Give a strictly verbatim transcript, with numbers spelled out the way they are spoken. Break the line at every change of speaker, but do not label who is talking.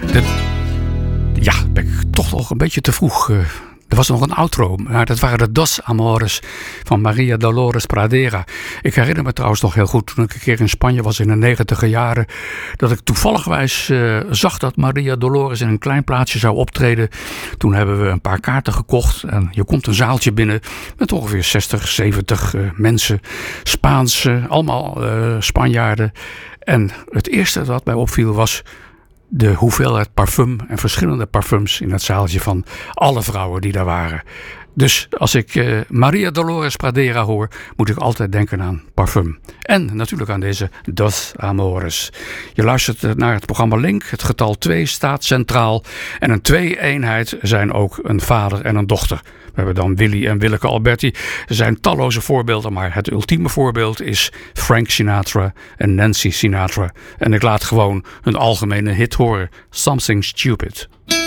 De, ja, ben ik toch nog een beetje te vroeg. Uh, er was nog een outro, maar dat waren de Dos Amores van Maria Dolores Pradera. Ik herinner me trouwens nog heel goed, toen ik een keer in Spanje was in de negentiger jaren, dat ik toevalligwijs uh, zag dat Maria Dolores in een klein plaatsje zou optreden. Toen hebben we een paar kaarten gekocht en je komt een zaaltje binnen met ongeveer zestig, zeventig uh, mensen. Spaans, uh, allemaal uh, Spanjaarden. En het eerste dat mij opviel was de hoeveelheid parfum en verschillende parfums in het zaaltje van alle vrouwen die daar waren. Dus als ik uh, Maria Dolores Pradera hoor, moet ik altijd denken aan parfum. En natuurlijk aan deze Dos Amores. Je luistert naar het programma Link. Het getal twee staat centraal. En een twee-eenheid zijn ook een vader en een dochter. We hebben dan Willy en Willeke Alberti. Er zijn talloze voorbeelden, maar het ultieme voorbeeld is Frank Sinatra en Nancy Sinatra. En ik laat gewoon een algemene hit horen. Something Stupid.